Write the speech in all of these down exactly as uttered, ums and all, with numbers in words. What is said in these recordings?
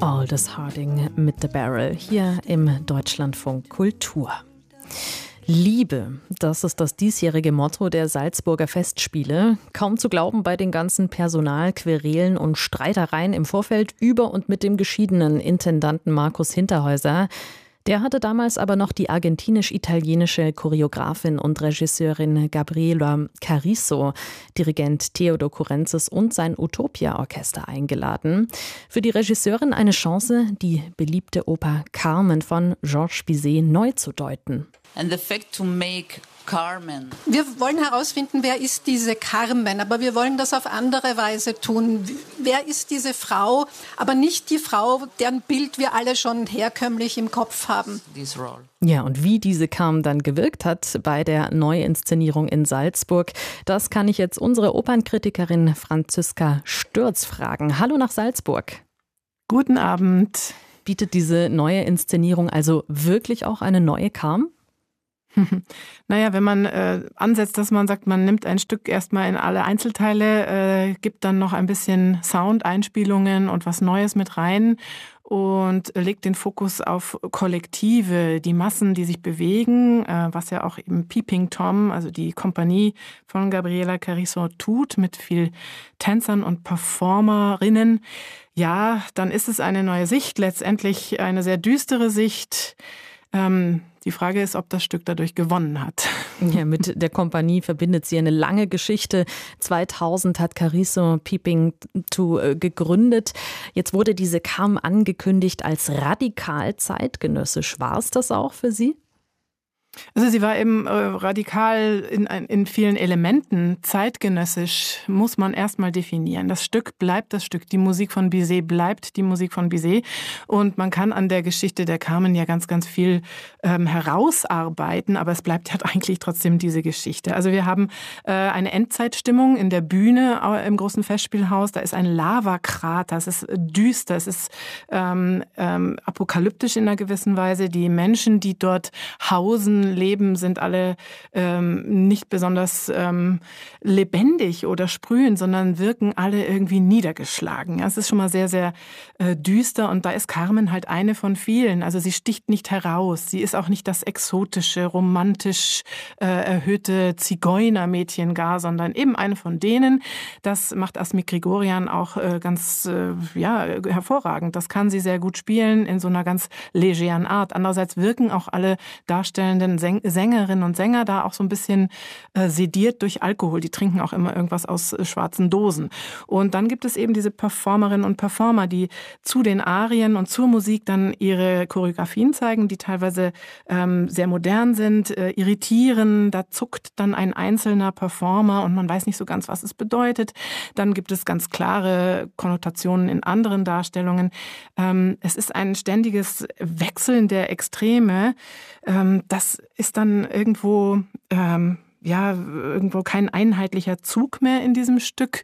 Aldous Harding mit The Barrel hier im Deutschlandfunk Kultur. Liebe, das ist das diesjährige Motto der Salzburger Festspiele. Kaum zu glauben bei den ganzen Personalquerelen und Streitereien im Vorfeld über und mit dem geschiedenen Intendanten Markus Hinterhäuser. Der hatte damals aber noch die argentinisch-italienische Choreografin und Regisseurin Gabriela Carrizo, Dirigent Theodor Kurenzis und sein Utopia-Orchester eingeladen. Für die Regisseurin eine Chance, die beliebte Oper Carmen von Georges Bizet neu zu deuten. And the fact to make Carmen. Wir wollen herausfinden, wer ist diese Carmen, aber wir wollen das auf andere Weise tun. Wer ist diese Frau, aber nicht die Frau, deren Bild wir alle schon herkömmlich im Kopf haben. This role. Ja, und wie diese Carmen dann gewirkt hat bei der Neuinszenierung in Salzburg, das kann ich jetzt unsere Opernkritikerin Franziska Stürz fragen. Hallo nach Salzburg. Guten Abend. Bietet diese neue Inszenierung also wirklich auch eine neue Carmen? Naja, wenn man äh, ansetzt, dass man sagt, man nimmt ein Stück erstmal in alle Einzelteile, äh, gibt dann noch ein bisschen Sound, Einspielungen und was Neues mit rein und legt den Fokus auf Kollektive, die Massen, die sich bewegen, äh, was ja auch eben Peeping Tom, also die Kompanie von Gabriela Carrizo tut, mit viel Tänzern und Performerinnen. Ja, dann ist es eine neue Sicht, letztendlich eine sehr düstere Sicht. Ähm, Die Frage ist, ob das Stück dadurch gewonnen hat. Ja, mit der Kompanie verbindet sie eine lange Geschichte. zweitausend hat Carrizo Peeping to äh, gegründet. Jetzt wurde diese Carmen angekündigt als radikal zeitgenössisch. War es das auch für Sie? Also sie war eben äh, radikal in, in vielen Elementen. Zeitgenössisch muss man erstmal definieren. Das Stück bleibt das Stück. Die Musik von Bizet bleibt die Musik von Bizet. Und man kann an der Geschichte der Carmen ja ganz, ganz viel ähm, herausarbeiten. Aber es bleibt halt eigentlich trotzdem diese Geschichte. Also wir haben äh, eine Endzeitstimmung in der Bühne äh, im großen Festspielhaus. Da ist ein Lavakrater. Es ist düster. Es ist ähm, ähm, apokalyptisch in einer gewissen Weise. Die Menschen, die dort hausen, leben, sind alle ähm, nicht besonders ähm, lebendig oder sprühend, sondern wirken alle irgendwie niedergeschlagen. Ja, es ist schon mal sehr, sehr äh, düster und da ist Carmen halt eine von vielen. Also sie sticht nicht heraus. Sie ist auch nicht das exotische, romantisch äh, erhöhte Zigeunermädchen gar, sondern eben eine von denen. Das macht Asmik Grigorian auch äh, ganz äh, ja, hervorragend. Das kann sie sehr gut spielen in so einer ganz legeren Art. Andererseits wirken auch alle Darstellenden Sängerinnen und Sänger da auch so ein bisschen äh, sediert durch Alkohol. Die trinken auch immer irgendwas aus äh, schwarzen Dosen. Und dann gibt es eben diese Performerinnen und Performer, die zu den Arien und zur Musik dann ihre Choreografien zeigen, die teilweise ähm, sehr modern sind, äh, irritieren. Da zuckt dann ein einzelner Performer und man weiß nicht so ganz, was es bedeutet. Dann gibt es ganz klare Konnotationen in anderen Darstellungen. Ähm, es ist ein ständiges Wechseln der Extreme. Ähm, das ist dann irgendwo, ähm, ja, irgendwo kein einheitlicher Zug mehr in diesem Stück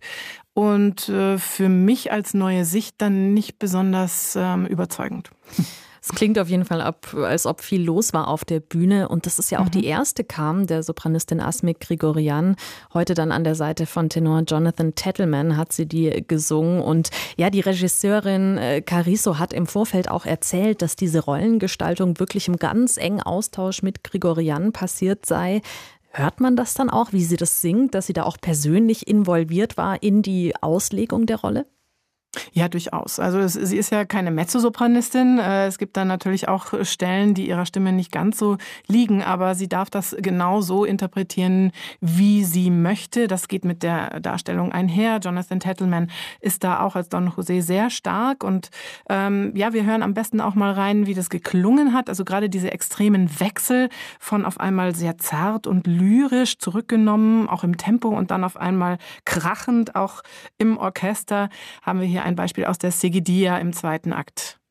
und äh, für mich als neue Sicht dann nicht besonders ähm, überzeugend. Es klingt auf jeden Fall ab, als ob viel los war auf der Bühne. Und das ist ja auch mhm. die erste Carmen der Sopranistin Asmik Grigorian. Heute dann an der Seite von Tenor Jonathan Tettleman hat sie die gesungen. Und ja, die Regisseurin Carrizo hat im Vorfeld auch erzählt, dass diese Rollengestaltung wirklich im ganz engen Austausch mit Grigorian passiert sei. Hört man das dann auch, wie sie das singt, dass sie da auch persönlich involviert war in die Auslegung der Rolle? Ja, durchaus. Also es, sie ist ja keine Mezzosopranistin. Es gibt dann natürlich auch Stellen, die ihrer Stimme nicht ganz so liegen, aber sie darf das genau so interpretieren, wie sie möchte. Das geht mit der Darstellung einher. Jonathan Tettleman ist da auch als Don José sehr stark und ähm, ja, wir hören am besten auch mal rein, wie das geklungen hat. Also gerade diese extremen Wechsel von auf einmal sehr zart und lyrisch zurückgenommen, auch im Tempo und dann auf einmal krachend, auch im Orchester, haben wir hier ein Beispiel aus der Seguidilla im zweiten Akt.